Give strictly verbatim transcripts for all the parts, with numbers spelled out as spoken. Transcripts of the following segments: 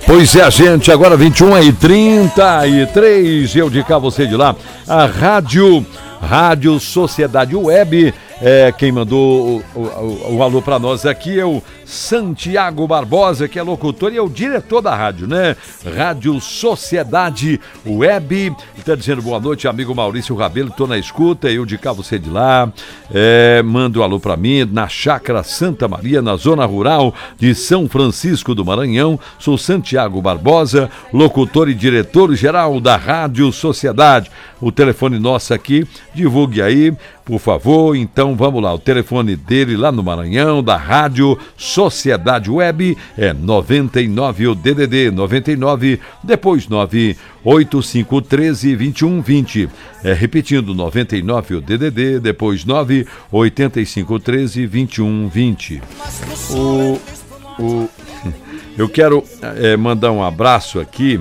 Pois é, gente, agora vinte e uma e trinta e três, eu de cá, você de lá, a Rádio, Rádio Sociedade Web, é, quem mandou o, o, o alô pra nós aqui é o Santiago Barbosa, que é locutor e é o diretor da rádio, né? Rádio Sociedade Web. Ele tá dizendo boa noite, amigo Maurício Rabelo, tô na escuta, eu de cá, você de lá. É, manda um alô pra mim, na Chácara Santa Maria, na zona rural de São Francisco do Maranhão. Sou Santiago Barbosa, locutor e diretor-geral da Rádio Sociedade. O telefone nosso aqui, divulgue aí, por favor. Então vamos lá, o telefone dele lá no Maranhão, da Rádio Sociedade Web, é noventa e nove, o D D D noventa e nove, depois nove oito cinco um três, dois um dois zero. É, repetindo, noventa e nove, o D D D, depois nove oito cinco um três, dois um dois zero. O, o, eu quero é, mandar um abraço aqui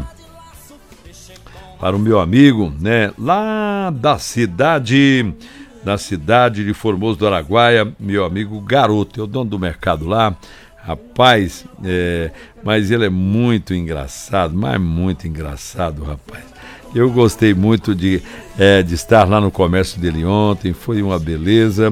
para o meu amigo, né, lá da cidade... na cidade de Formoso do Araguaia, meu amigo Garoto, é o dono do mercado lá, rapaz, é, mas ele é muito engraçado, mas muito engraçado, rapaz. Eu gostei muito de, é, de estar lá no comércio dele ontem, foi uma beleza,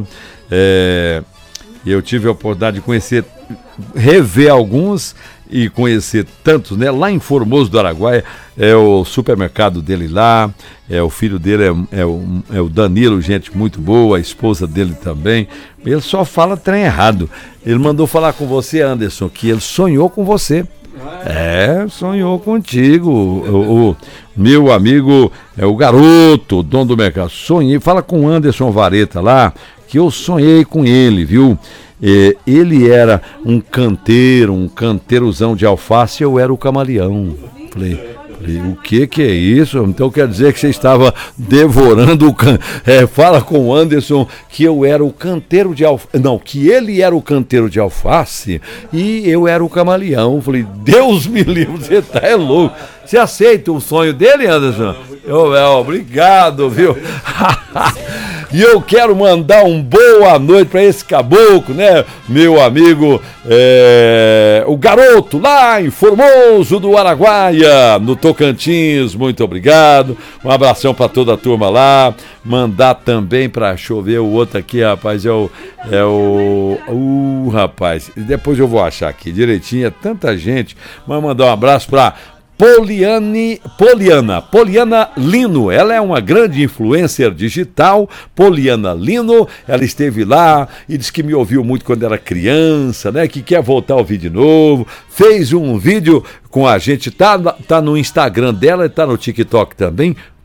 é, eu tive a oportunidade de conhecer, rever alguns e conhecer tantos, né? Lá em Formoso do Araguaia, é o supermercado dele lá, é, o filho dele é, é, o, é o Danilo, gente muito boa, a esposa dele também. Ele só fala trem errado. Ele mandou falar com você, Anderson, que ele sonhou com você. É, sonhou contigo, o, o meu amigo, é o Garoto, o dono do mercado. Sonhei, fala com o Anderson Vareta lá, que eu sonhei com ele, viu? É, ele era um canteiro, um canteirozão de alface, eu era o camaleão. Falei, falei, o que que é isso? Então quer dizer que você estava devorando o can... é, fala com o Anderson que eu era o canteiro de alface, não, que ele era o canteiro de alface e eu era o camaleão. Falei, Deus me livre, você tá é louco. Você aceita o sonho dele, Anderson? Eu, é, obrigado, viu? E eu quero mandar um boa noite para esse caboclo, né? Meu amigo, é, o Garoto, lá em Formoso do Araguaia, no Tocantins, muito obrigado. Um abração para toda a turma lá. Mandar também para chover o outro aqui, rapaz, é o... É o... Uh, rapaz, depois eu vou achar aqui direitinho, é tanta gente. Mas mandar um abraço para... Poliane, Poliana, Poliana Lino, ela é uma grande influencer digital, Poliana Lino, ela esteve lá e disse que me ouviu muito quando era criança, né, que quer voltar a ouvir de novo, fez um vídeo com a gente, tá, tá no Instagram dela e tá no TikTok também,